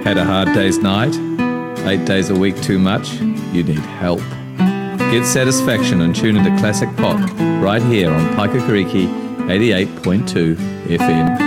Had a hard day's night? 8 days a week too much? You need help. Get satisfaction and tune into classic pop right here on Paikakariki 88.2 FM.